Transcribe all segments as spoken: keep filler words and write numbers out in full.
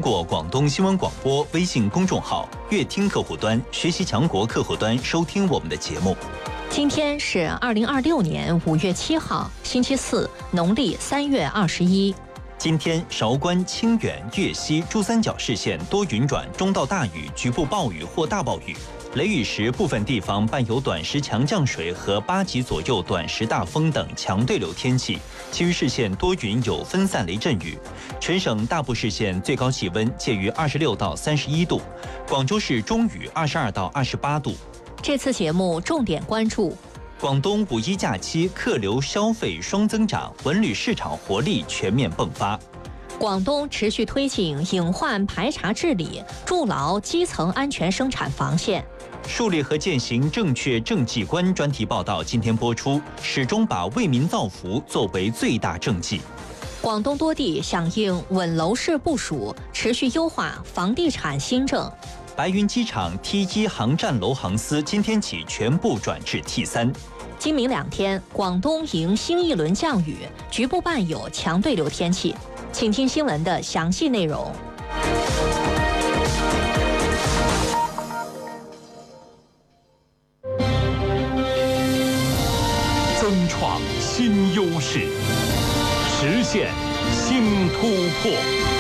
过广东新闻广播微信公众号、乐听客户端、学习强国客户端收听我们的节目。 今天是二零二六年五月七号，星期四，农历三月二十一。 今天韶关、清远、粤西、珠三角市县多云转中到大雨，局部暴雨或大暴雨。雷雨时，部分地方伴有短时强降水和八级左右短时大风等强对流天气，其余市县多云有分散雷阵雨。全省大部市县最高气温介于二十六到三十一度，广州市中雨二十二到二十八度。 这次节目重点关注： 广东五一假期客流消费双增长，文旅市场活力全面迸发。 广东持续推进隐患排查治理，筑牢基层安全生产防线。 树立和践行正确政绩观专题报道今天播出，始终把为民造福作为最大政绩。 广东多地响应稳楼市部署，持续优化房地产新政。 白云机场 T 一航站楼航司今天起全部转至 T 三。 今明两天，广东迎新一轮降雨，局部伴有强对流天气。请听新闻的详细内容。 增创新优势，实现新突破。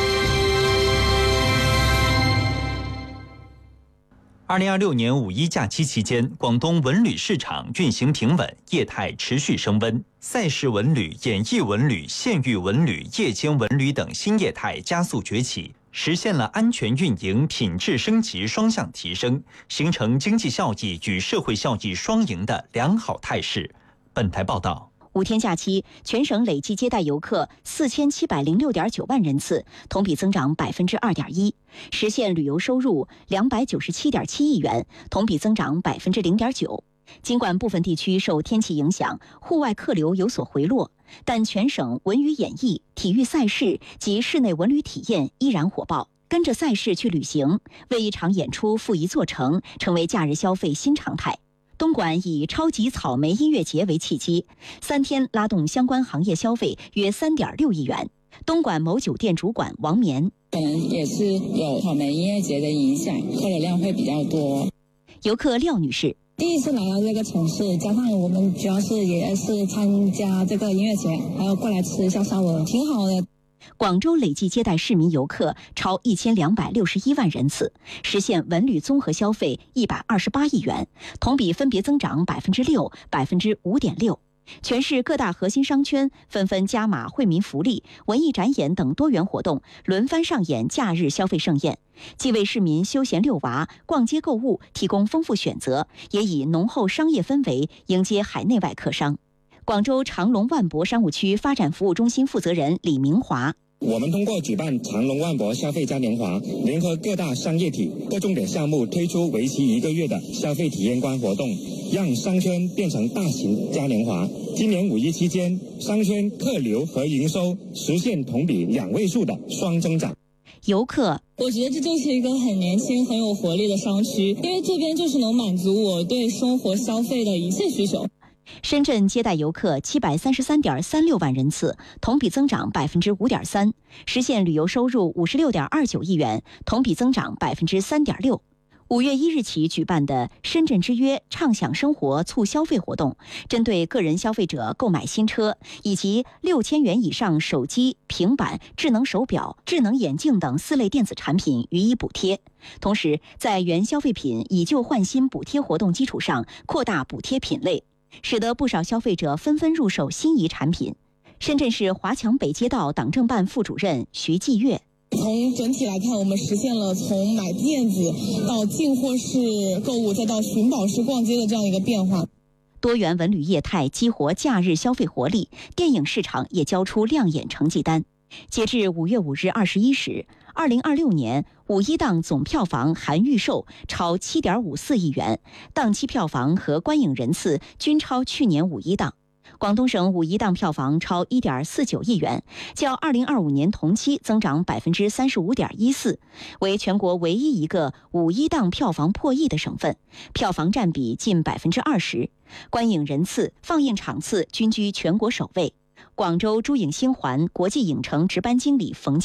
二零二六年五一假期期间，广东文旅市场运行平稳，业态持续升温。赛事文旅、演艺文旅、县域文旅、夜间文旅等新业态加速崛起，实现了安全运营、品质升级双向提升，形成经济效益与社会效益双赢的良好态势。本台报道。 五天假期，全省累计接待游客四千七百零六点九万人次，同比增长百分之二点一，实现旅游收入两百九十七点七亿元，同比增长百分之零点九。尽管部分地区受天气影响，户外客流有所回落，但全省文娱演艺、体育赛事及室内文旅体验依然火爆。跟着赛事去旅行，为一场演出赴一座城，成为假日消费新常态。东莞以超级草莓音乐节为契机，三天拉动相关行业消费约三点六亿元。东莞某酒店主管王棉， 可能也是有草莓音乐节的影响，客流量会比较多。 游客廖女士， 第一次来到这个城市，加上我们主要是也是参加这个音乐节，还有过来吃一下烧鹅，挺好的。 广州累计接待市民游客超一千两百六十一万人次，实现文旅综合消费一百二十八亿元，同比分别增长百分之六、百分之五点六。全市各大核心商圈纷纷加码惠民福利、文艺展演等多元活动，轮番上演假日消费盛宴，既为市民休闲遛娃、逛街购物提供丰富选择，也以浓厚商业氛围迎接海内外客商。广州长隆万博商务区发展服务中心负责人李明华， 我们通过举办长隆万博消费嘉年华，联合各大商业体各重点项目，推出为期一个月的消费体验观活动，让商圈变成大型嘉年华。今年五一期间，商圈客流和营收实现同比两位数的双增长。 游客， 我觉得这就是一个很年轻、很有活力的商区，因为这边就是能满足我对生活消费的一切需求。 深圳接待游客七百三十三点三六万人次，同比增长百分之五点三，实现旅游收入五十六点二九亿元，同比增长百分之三点六。五月一日起举办的深圳之约畅享生活促消费活动，针对个人消费者购买新车以及六千元以上手机、平板、智能手表、智能眼镜等四类电子产品予以补贴。同时，在原消费品以旧换新补贴活动基础上，扩大补贴品类，使得不少消费者纷纷入手心仪产品。深圳市华强北街道党政办副主任徐继月， 从整体来看，我们实现了从买电子到进货式购物，再到寻宝式逛街的这样一个变化。 多元文旅业态激活假日消费活力，电影市场也交出亮眼成绩单。截至五月五日二十一时，二零二六年五一档总票房含预售超七点五四亿元，档期票房和观影人次均超去年五一档。广东省五一档票房超一点四九亿元，较二零二五年同期增长百分之三十五点一四，为全国唯一一个五一档票房破亿的省份，票房占比近百分之二十，观影人次、放映场次均居全国首位。广州珠影星环国际影城值班经理冯进，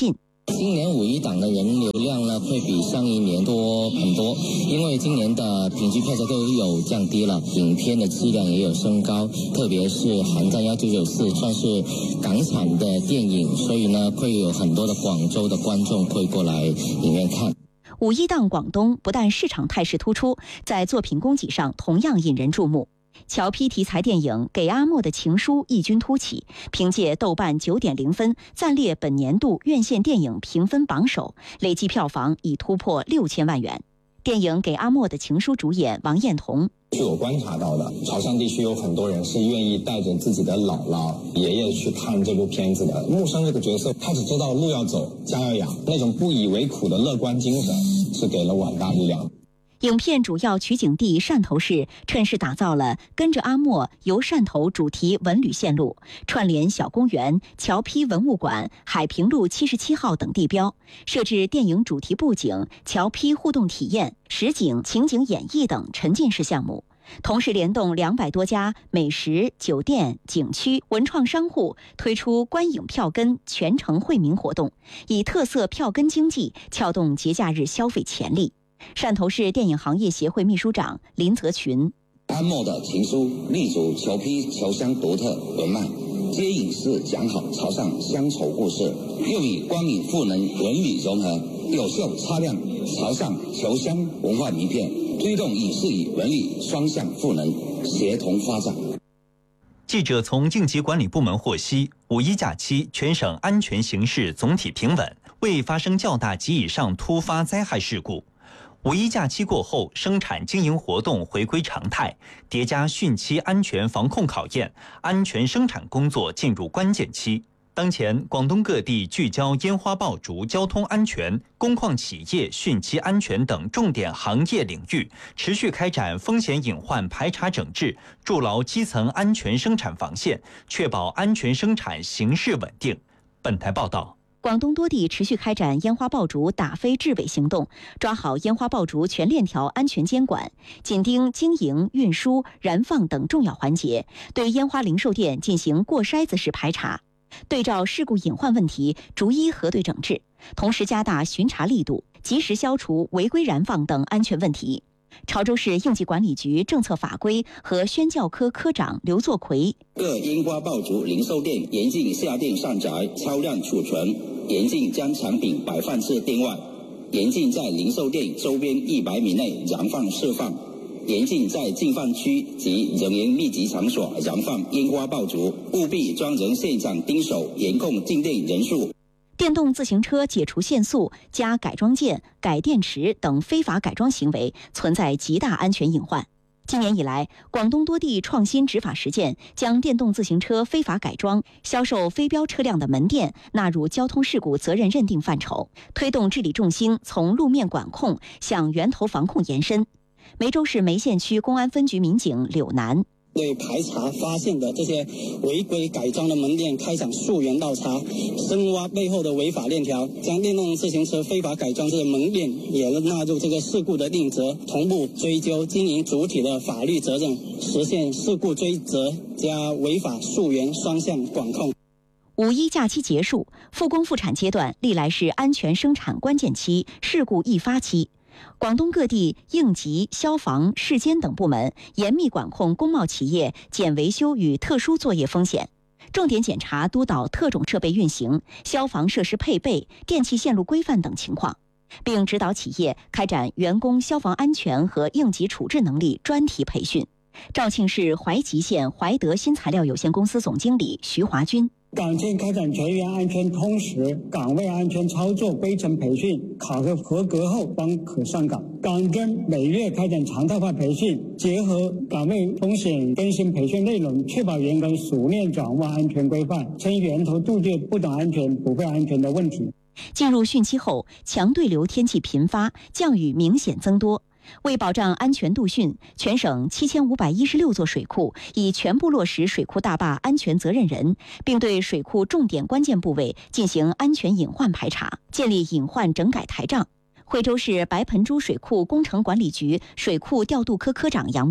今年五一档的人流量呢，会比上一年多很多，因为今年的平均票价都有降低了，影片的质量也有升高，特别是《寒战一九九四》算是港产的电影，所以呢，会有很多的广州的观众会过来影院看。 五一档广东不但市场态势突出，在作品供给上同样引人注目。乔坯题材电影《给阿莫的情书》异军突起，凭借豆瓣 九点零 分暂列本年度院线电影评分榜首，累计票房已突破六千万元。电影《给阿莫的情书》主演王艳彤， 据我观察到的，潮汕地区有很多人是愿意带着自己的姥姥、爷爷去看这部片子的。木生这个角色，他只知道路要走，家要养，那种不以为苦的乐观精神，是给了我很大力量。 影片主要取景地汕头市，趁势打造了跟着阿莫游汕头主题文旅线路，串联小公园、乔坯文物馆、海平路七十七号等地标，设置电影主题布景、乔坯互动体验、实景情景演绎等沉浸式项目。同时联动两百多家美食、酒店、景区、文创商户，推出观影票根全程惠民活动，以特色票根经济撬动节假日消费潜力。汕头市电影行业协会秘书长林泽群， 阿莫的情书立足侨坯侨乡独特文脉，接影视讲好潮汕乡愁故事，又与光影赋能文旅融合，有效擦亮潮汕侨乡文化名片，推动影视与文旅双向赋能，协同发展。 记者从应急管理部门获悉，五一假期全省安全形势总体平稳，未发生较大及以上突发灾害事故。五一假期过后，生产经营活动回归常态，叠加汛期安全防控考验，安全生产工作进入关键期。当前，广东各地聚焦烟花爆竹、交通安全、工矿企业汛期安全等重点行业领域，持续开展风险隐患排查整治，筑牢基层安全生产防线，确保安全生产形势稳定。本台报道。 广东多地持续开展烟花爆竹打非治伪行动，抓好烟花爆竹全链条安全监管，紧盯经营、运输、燃放等重要环节，对烟花零售店进行过筛子式排查，对照事故隐患问题逐一核对整治，同时加大巡查力度，及时消除违规燃放等安全问题。潮州市应急管理局政策法规和宣教科科长刘作奎， 各烟花爆竹零售店严禁下店上宅、超量储存，严禁将产品摆放至店外，严禁在零售店周边一百米内燃放释放，严禁在禁放区及人员密集场所燃放烟花爆竹，务必专人现场盯守，严控进店人数。 电动自行车解除限速、加改装件、改电池等非法改装行为存在极大安全隐患。今年以来，广东多地创新执法实践，将电动自行车非法改装、销售非标车辆的门店纳入交通事故责任认定范畴，推动治理重心从路面管控向源头防控延伸。梅州市梅县区公安分局民警柳南对排查发现的这些违规改装的门店开展溯源倒查，深挖背后的违法链条，将电动自行车非法改装这些门店也纳入这个事故的定责，同步追究经营主体的法律责任，实现事故追责加违法溯源双向管控。 五一假期结束，复工复产阶段历来是安全生产关键期、事故易发期。广东各地应急、消防、市监等部门严密管控工贸企业检维修与特殊作业风险，重点检查督导特种设备运行、消防设施配备、电气线路规范等情况，并指导企业开展员工消防安全和应急处置能力专题培训。肇庆市怀集县怀德新材料有限公司总经理徐华军， 港建开展全员安全通识、岗位安全操作规程培训，考核合格后方可上岗。港侦每月开展常态化培训，结合岗位风险更新培训内容，确保员工熟练掌握安全规范，从源头杜绝不懂安全、不会安全的问题。 进入汛期后，强对流天气频发，降雨明显增多。为保障安全度汛，全省七千五百一十六座水库已全部落实水库大坝安全责任人，并对水库重点关键部位进行安全隐患排查，建立隐患整改台账。惠州市白盆珠水库工程管理局水库调度科科长杨彪，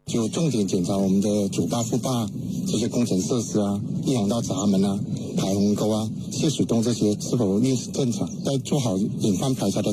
就重点检查我们的主坝、副坝这些工程设施啊，一航道闸门啊、排洪沟啊、泄水洞这些是否运行正常，在做好隐患排查的